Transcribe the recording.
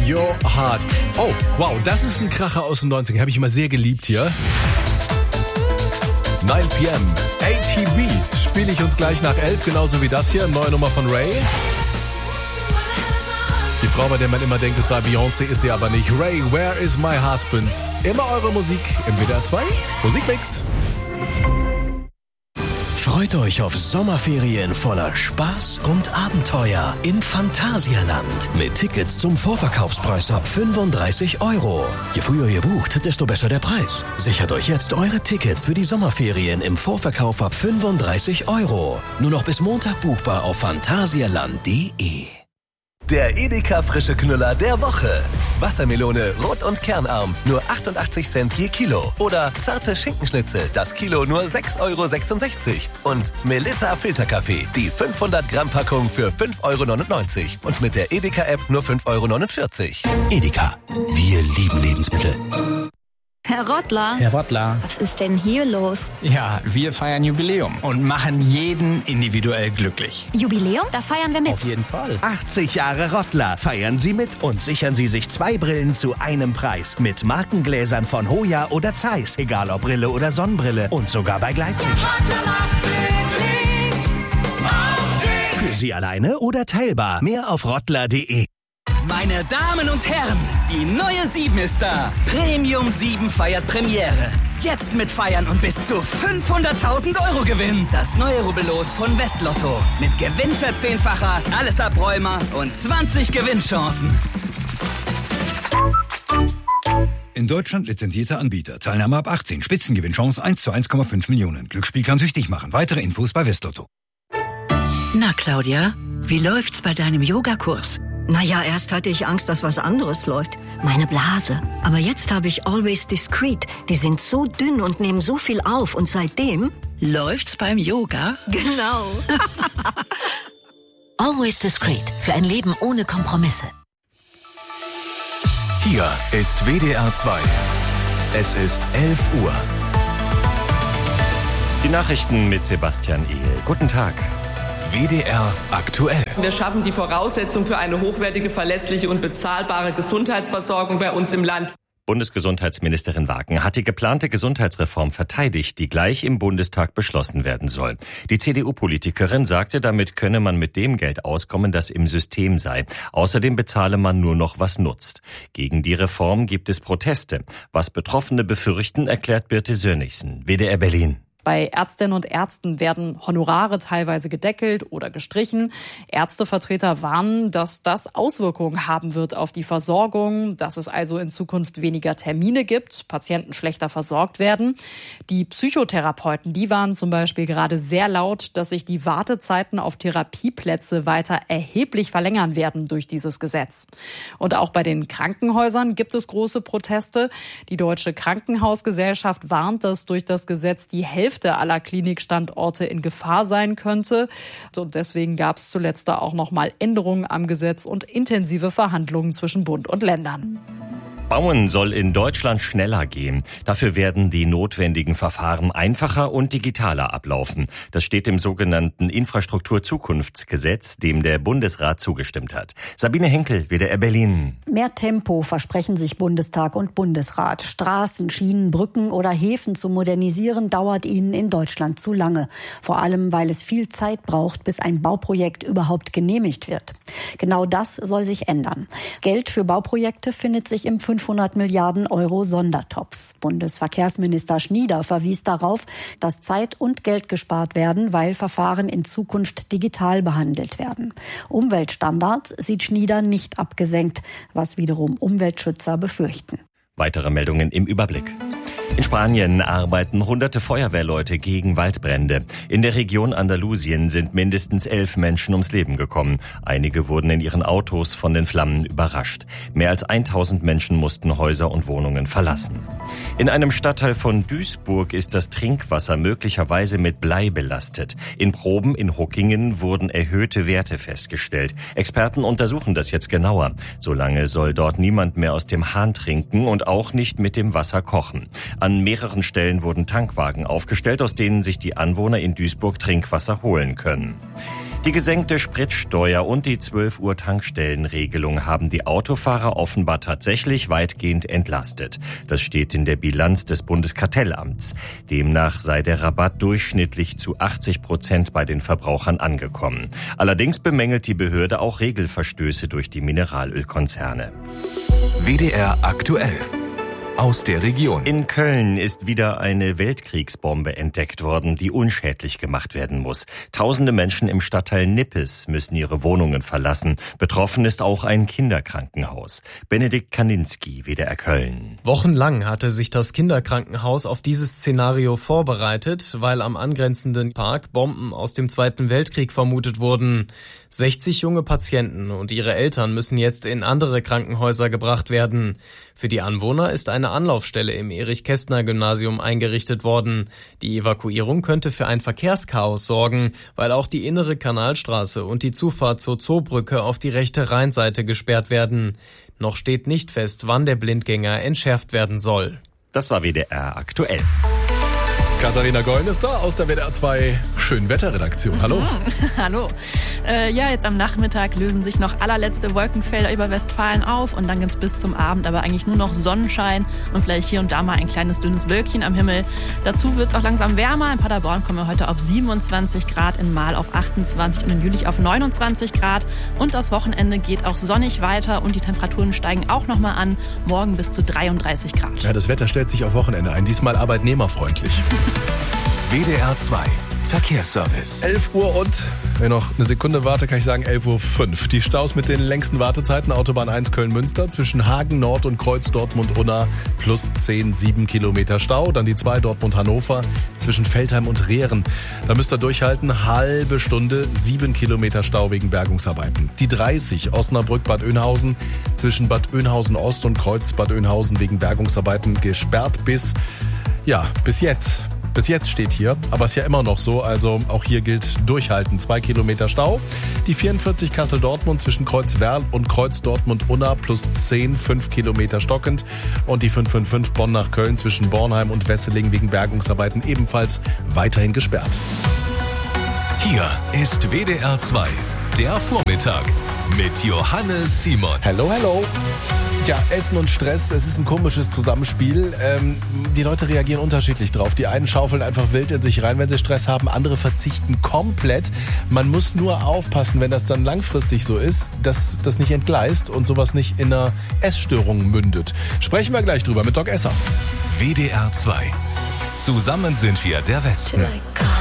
Your Heart. Oh, wow, das ist ein Kracher aus den 90ern. Habe ich immer sehr geliebt hier. 9 p.m. ATB spiele ich uns gleich nach 11, genauso wie das hier. Neue Nummer von Ray. Die Frau, bei der man immer denkt, es sei Beyoncé, ist sie aber nicht. Ray, Where is my husband? Immer eure Musik im WDR 2 Musikmix. Freut euch auf Sommerferien voller Spaß und Abenteuer im Phantasialand. Mit Tickets zum Vorverkaufspreis ab 35 €. Je früher ihr bucht, desto besser der Preis. Sichert euch jetzt eure Tickets für die Sommerferien im Vorverkauf ab 35 €. Nur noch bis Montag buchbar auf phantasialand.de. Der Edeka frische Knüller der Woche. Wassermelone, rot und kernarm, nur 88 Cent je Kilo. Oder zarte Schinkenschnitzel, das Kilo nur 6,66 €. Und Melitta Filterkaffee, die 500 Gramm Packung für 5,99 €. Und mit der Edeka-App nur 5,49 €. Edeka, wir lieben Lebensmittel. Herr Rottler. Herr Rottler. Was ist denn hier los? Ja, wir feiern Jubiläum und machen jeden individuell glücklich. Jubiläum? Da feiern wir mit. Auf jeden Fall. 80 Jahre Rottler. Feiern Sie mit und sichern Sie sich 2 Brillen zu einem Preis. Mit Markengläsern von Hoya oder Zeiss. Egal ob Brille oder Sonnenbrille. Und sogar bei Gleitsicht. Für Sie alleine oder teilbar. Mehr auf rottler.de. Meine Damen und Herren, die neue 7 ist da. Premium 7 feiert Premiere. Jetzt mit Feiern und bis zu 500.000 € Gewinn. Das neue Rubbellos von Westlotto. Mit Gewinnverzehnfacher, alles Abräumer und 20 Gewinnchancen. In Deutschland lizenzierter Anbieter. Teilnahme ab 18. Spitzengewinnchance 1 zu 1,5 Millionen. Glücksspiel kann süchtig machen. Weitere Infos bei Westlotto. Na, Claudia, wie läuft's bei deinem Yogakurs? Naja, erst hatte ich Angst, dass was anderes läuft. Meine Blase. Aber jetzt habe ich Always Discreet. Die sind so dünn und nehmen so viel auf. Und seitdem... Läuft's beim Yoga? Genau. Always Discreet. Für ein Leben ohne Kompromisse. Hier ist WDR 2. Es ist 11 Uhr. Die Nachrichten mit Sebastian Ehl. Guten Tag. WDR aktuell. Wir schaffen die Voraussetzung für eine hochwertige, verlässliche und bezahlbare Gesundheitsversorgung bei uns im Land. Bundesgesundheitsministerin Wagen hat die geplante Gesundheitsreform verteidigt, die gleich im Bundestag beschlossen werden soll. Die CDU-Politikerin sagte, damit könne man mit dem Geld auskommen, das im System sei. Außerdem bezahle man nur noch, was nutzt. Gegen die Reform gibt es Proteste. Was Betroffene befürchten, erklärt Birte Sönnigsen, WDR Berlin. Bei Ärztinnen und Ärzten werden Honorare teilweise gedeckelt oder gestrichen. Ärztevertreter warnen, dass das Auswirkungen haben wird auf die Versorgung, dass es also in Zukunft weniger Termine gibt, Patienten schlechter versorgt werden. Die Psychotherapeuten, die waren zum Beispiel gerade sehr laut, dass sich die Wartezeiten auf Therapieplätze weiter erheblich verlängern werden durch dieses Gesetz. Und auch bei den Krankenhäusern gibt es große Proteste. Die Deutsche Krankenhausgesellschaft warnt, dass durch das Gesetz die Hälfte aller Klinikstandorte in Gefahr sein könnte. Und deswegen gab es zuletzt da auch noch mal Änderungen am Gesetz und intensive Verhandlungen zwischen Bund und Ländern. Bauen soll in Deutschland schneller gehen. Dafür werden die notwendigen Verfahren einfacher und digitaler ablaufen. Das steht im sogenannten Infrastrukturzukunftsgesetz, dem der Bundesrat zugestimmt hat. Sabine Henkel, WDR Berlin. Mehr Tempo versprechen sich Bundestag und Bundesrat. Straßen, Schienen, Brücken oder Häfen zu modernisieren, dauert ihnen in Deutschland zu lange. Vor allem, weil es viel Zeit braucht, bis ein Bauprojekt überhaupt genehmigt wird. Genau das soll sich ändern. Geld für Bauprojekte findet sich im 500 Milliarden € Sondertopf. Bundesverkehrsminister Schnieder verwies darauf, dass Zeit und Geld gespart werden, weil Verfahren in Zukunft digital behandelt werden. Umweltstandards sieht Schnieder nicht abgesenkt, was wiederum Umweltschützer befürchten. Weitere Meldungen im Überblick. In Spanien arbeiten hunderte Feuerwehrleute gegen Waldbrände. In der Region Andalusien sind mindestens 11 Menschen ums Leben gekommen. Einige wurden in ihren Autos von den Flammen überrascht. Mehr als 1000 Menschen mussten Häuser und Wohnungen verlassen. In einem Stadtteil von Duisburg ist das Trinkwasser möglicherweise mit Blei belastet. In Proben in Huckingen wurden erhöhte Werte festgestellt. Experten untersuchen das jetzt genauer. Solange soll dort niemand mehr aus dem Hahn trinken und auch nicht mit dem Wasser kochen. An mehreren Stellen wurden Tankwagen aufgestellt, aus denen sich die Anwohner in Duisburg Trinkwasser holen können. Die gesenkte Spritsteuer und die 12 Uhr Tankstellenregelung haben die Autofahrer offenbar tatsächlich weitgehend entlastet. Das steht in der Bilanz des Bundeskartellamts. Demnach sei der Rabatt durchschnittlich zu 80% bei den Verbrauchern angekommen. Allerdings bemängelt die Behörde auch Regelverstöße durch die Mineralölkonzerne. WDR aktuell. Aus der Region. In Köln ist wieder eine Weltkriegsbombe entdeckt worden, die unschädlich gemacht werden muss. Tausende Menschen im Stadtteil Nippes müssen ihre Wohnungen verlassen. Betroffen ist auch ein Kinderkrankenhaus. Benedikt Kaninski, WDR Köln. Wochenlang hatte sich das Kinderkrankenhaus auf dieses Szenario vorbereitet, weil am angrenzenden Park Bomben aus dem Zweiten Weltkrieg vermutet wurden. 60 junge Patienten und ihre Eltern müssen jetzt in andere Krankenhäuser gebracht werden. Für die Anwohner ist eine Anlaufstelle im Erich-Kästner-Gymnasium eingerichtet worden. Die Evakuierung könnte für ein Verkehrschaos sorgen, weil auch die innere Kanalstraße und die Zufahrt zur Zoobrücke auf die rechte Rheinseite gesperrt werden. Noch steht nicht fest, wann der Blindgänger entschärft werden soll. Das war WDR aktuell. Katharina Goin ist da aus der WDR 2 Schönwetterredaktion. Hallo. Hallo. Ja, jetzt am Nachmittag lösen sich noch allerletzte Wolkenfelder über Westfalen auf und dann geht's bis zum Abend aber eigentlich nur noch Sonnenschein und vielleicht hier und da mal ein kleines dünnes Wölkchen am Himmel. Dazu wird's auch langsam wärmer. In Paderborn kommen wir heute auf 27 Grad, in Marl auf 28 und in Jülich auf 29 Grad. Und das Wochenende geht auch sonnig weiter und die Temperaturen steigen auch nochmal an. Morgen bis zu 33 Grad. Ja, das Wetter stellt sich auf Wochenende ein. Diesmal arbeitnehmerfreundlich. WDR 2 Verkehrsservice. 11 Uhr und, wenn noch eine Sekunde warte, kann ich sagen 11.05 Uhr. Die Staus mit den längsten Wartezeiten, Autobahn 1 Köln-Münster, zwischen Hagen Nord und Kreuz Dortmund-Unna, plus 7 Kilometer Stau. Dann die 2 Dortmund-Hannover, zwischen Veltheim und Rehren. Da müsst ihr durchhalten, halbe Stunde, 7 Kilometer Stau wegen Bergungsarbeiten. Die 30 Osnabrück-Bad Oeynhausen, zwischen Bad Oeynhausen-Ost und Kreuz Bad Oeynhausen wegen Bergungsarbeiten gesperrt bis jetzt. Bis jetzt steht hier, aber ist ja immer noch so, also auch hier gilt durchhalten. 2 Kilometer Stau. Die 44 Kassel-Dortmund zwischen Kreuz-Werl und Kreuz-Dortmund-Unna plus 5 Kilometer stockend. Und die 555 Bonn nach Köln zwischen Bornheim und Wesseling wegen Bergungsarbeiten ebenfalls weiterhin gesperrt. Hier ist WDR 2, der Vormittag mit Johannes Simon. Hello, hello. Ja, Essen und Stress, es ist ein komisches Zusammenspiel. Die Leute reagieren unterschiedlich drauf. Die einen schaufeln einfach wild in sich rein, wenn sie Stress haben. Andere verzichten komplett. Man muss nur aufpassen, wenn das dann langfristig so ist, dass das nicht entgleist und sowas nicht in einer Essstörung mündet. Sprechen wir gleich drüber mit Doc Esser. WDR 2. Zusammen sind wir der Westen.